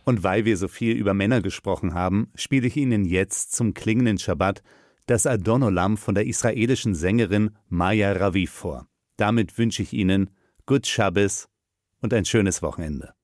Und weil wir so viel über Männer gesprochen haben, spiele ich Ihnen jetzt zum klingenden Schabbat das Adonolam von der israelischen Sängerin Maya Raviv vor. Damit wünsche ich Ihnen Gut Shabbos und ein schönes Wochenende.